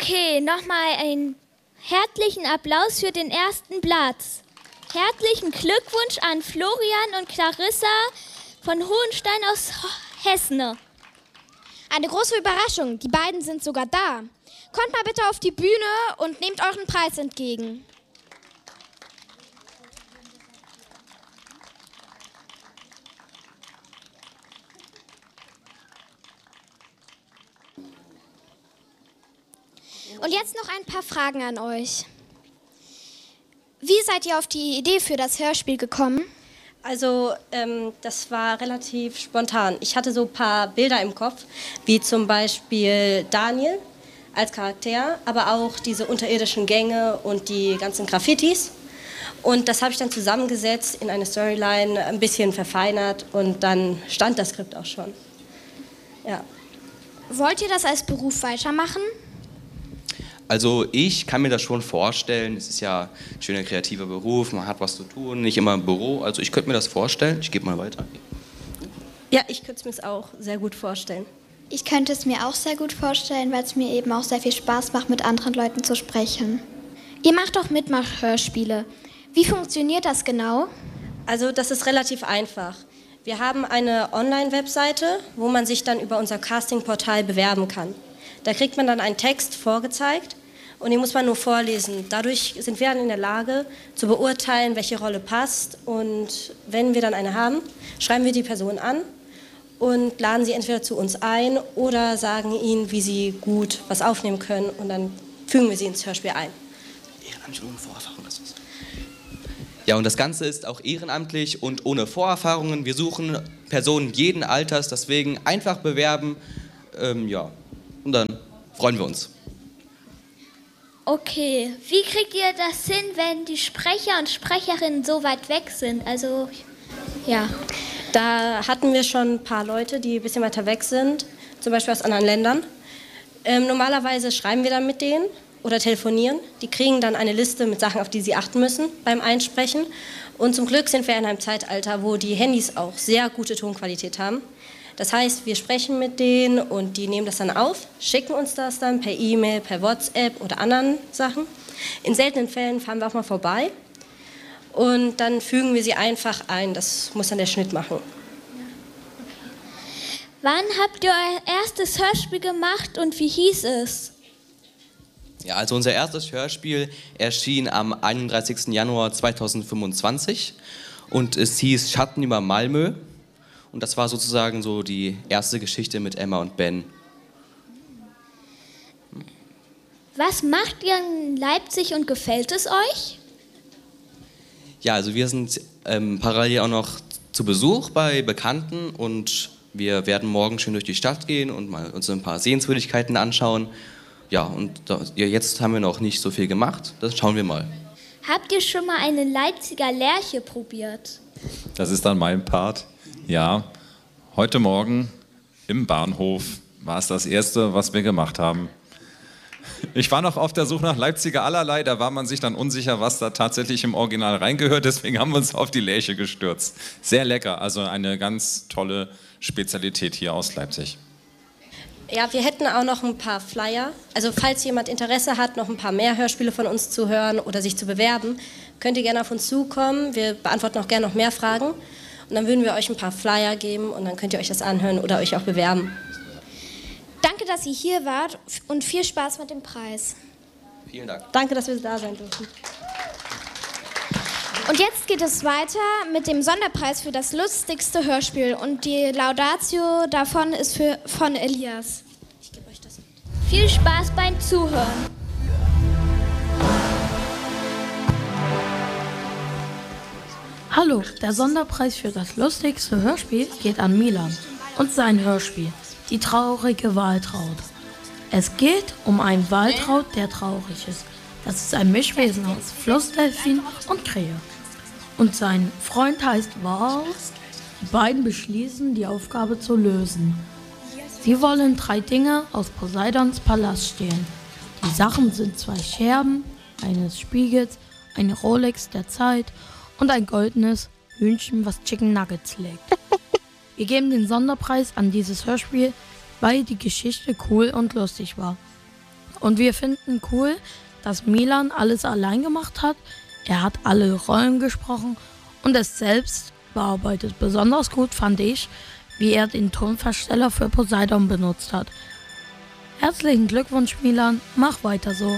Okay, nochmal einen herzlichen Applaus für den ersten Platz. Herzlichen Glückwunsch an Florian und Clarissa von Hohenstein aus Hessen. Eine große Überraschung, die beiden sind sogar da. Kommt mal bitte auf die Bühne und nehmt euren Preis entgegen. Und jetzt noch ein paar Fragen an euch. Wie seid ihr auf die Idee für das Hörspiel gekommen? Also das war relativ spontan. Ich hatte so ein paar Bilder im Kopf, wie zum Beispiel Daniel als Charakter, aber auch diese unterirdischen Gänge und die ganzen Graffitis. Und das habe ich dann zusammengesetzt in eine Storyline, ein bisschen verfeinert und dann stand das Skript auch schon. Ja. Wollt ihr das als Beruf weitermachen? Also ich kann mir das schon vorstellen, es ist ja ein schöner kreativer Beruf, man hat was zu tun, nicht immer im Büro, also ich könnte mir das vorstellen, ich gebe mal weiter. Ja, ich könnte es mir auch sehr gut vorstellen. Ich könnte es mir auch sehr gut vorstellen, weil es mir eben auch sehr viel Spaß macht, mit anderen Leuten zu sprechen. Ihr macht auch Mitmachhörspiele. Wie funktioniert das genau? Also das ist relativ einfach. Wir haben eine Online-Webseite, wo man sich dann über unser Castingportal bewerben kann. Da kriegt man dann einen Text vorgezeigt und den muss man nur vorlesen. Dadurch sind wir dann in der Lage zu beurteilen, welche Rolle passt. Und wenn wir dann eine haben, schreiben wir die Person an und laden sie entweder zu uns ein oder sagen ihnen, wie sie gut was aufnehmen können und dann fügen wir sie ins Hörspiel ein. Ehrenamtlich ohne Vorerfahrung, das ist. Ja, und das Ganze ist auch ehrenamtlich und ohne Vorerfahrungen. Wir suchen Personen jeden Alters, deswegen einfach bewerben, ja. Und dann freuen wir uns. Okay, wie kriegt ihr das hin, wenn die Sprecher und Sprecherinnen so weit weg sind? Also, ja. Da hatten wir schon ein paar Leute, die ein bisschen weiter weg sind, zum Beispiel aus anderen Ländern. Normalerweise schreiben wir dann mit denen oder telefonieren. Die kriegen dann eine Liste mit Sachen, auf die sie achten müssen beim Einsprechen. Und zum Glück sind wir in einem Zeitalter, wo die Handys auch sehr gute Tonqualität haben. Das heißt, wir sprechen mit denen und die nehmen das dann auf, schicken uns das dann per E-Mail, per WhatsApp oder anderen Sachen. In seltenen Fällen fahren wir auch mal vorbei und dann fügen wir sie einfach ein. Das muss dann der Schnitt machen. Wann habt ihr euer erstes Hörspiel gemacht und wie hieß es? Ja, also unser erstes Hörspiel erschien am 31. Januar 2025 und es hieß Schatten über Malmö. Und das war sozusagen so die erste Geschichte mit Emma und Ben. Was macht ihr in Leipzig und gefällt es euch? Ja, also wir sind parallel auch noch zu Besuch bei Bekannten und wir werden morgen schön durch die Stadt gehen und mal uns ein paar Sehenswürdigkeiten anschauen. Ja, und jetzt haben wir noch nicht so viel gemacht, das schauen wir mal. Habt ihr schon mal eine Leipziger Lerche probiert? Das ist dann mein Part. Ja, heute Morgen im Bahnhof war es das Erste, was wir gemacht haben. Ich war noch auf der Suche nach Leipziger Allerlei, da war man sich dann unsicher, was da tatsächlich im Original reingehört, deswegen haben wir uns auf die Lerche gestürzt. Sehr lecker, also eine ganz tolle Spezialität hier aus Leipzig. Ja, wir hätten auch noch ein paar Flyer. Also falls jemand Interesse hat, noch ein paar mehr Hörspiele von uns zu hören oder sich zu bewerben, könnt ihr gerne auf uns zukommen. Wir beantworten auch gerne noch mehr Fragen. Und dann würden wir euch ein paar Flyer geben und dann könnt ihr euch das anhören oder euch auch bewerben. Danke, dass ihr hier wart und viel Spaß mit dem Preis. Vielen Dank. Danke, dass wir da sein durften. Und jetzt geht es weiter mit dem Sonderpreis für das lustigste Hörspiel. Und die Laudatio davon ist von Elias. Ich gebe euch das mit. Viel Spaß beim Zuhören. Hallo, der Sonderpreis für das lustigste Hörspiel geht an Milan und sein Hörspiel, Die traurige Waltraud. Es geht um einen Waldraut, der traurig ist. Das ist ein Mischwesen aus Flussdelfin und Krähe. Und sein Freund heißt Wal. Die beiden beschließen, die Aufgabe zu lösen. Sie wollen 3 Dinge aus Poseidons Palast stehlen. Die Sachen sind 2 Scherben, eines Spiegels, eine Rolex der Zeit und ein goldenes Hühnchen, was Chicken Nuggets legt. Wir geben den Sonderpreis an dieses Hörspiel, weil die Geschichte cool und lustig war. Und wir finden cool, dass Milan alles allein gemacht hat. Er hat alle Rollen gesprochen und es selbst bearbeitet. Besonders gut fand ich, wie er den Tonversteller für Poseidon benutzt hat. Herzlichen Glückwunsch, Milan. Mach weiter so.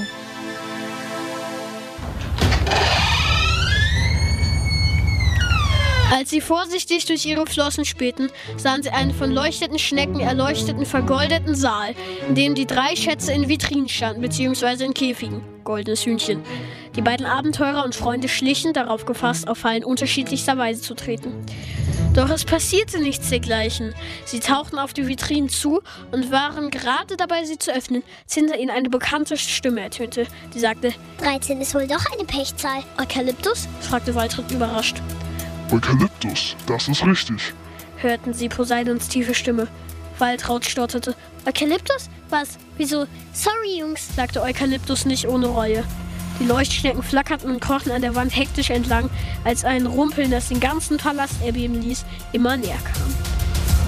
Als sie vorsichtig durch ihre Flossen spähten, sahen sie einen von leuchtenden Schnecken erleuchteten, vergoldeten Saal, in dem die 3 Schätze in Vitrinen standen, beziehungsweise in Käfigen. Goldenes Hühnchen. Die beiden Abenteurer und Freunde schlichen, darauf gefasst, auf Fallen unterschiedlichster Weise zu treten. Doch es passierte nichts dergleichen. Sie tauchten auf die Vitrinen zu und waren gerade dabei, sie zu öffnen, als hinter ihnen eine bekannte Stimme ertönte, die sagte: 13 ist wohl doch eine Pechzahl. Eukalyptus? Fragte Waltraud überrascht. Eukalyptus, das ist richtig. Hörten sie Poseidons tiefe Stimme. Waltraud stotterte. Eukalyptus? Was? Wieso? Sorry, Jungs, sagte Eukalyptus nicht ohne Reue. Die Leuchtschnecken flackerten und krochen an der Wand hektisch entlang, als ein Rumpeln, das den ganzen Palast erbeben ließ, immer näher kam.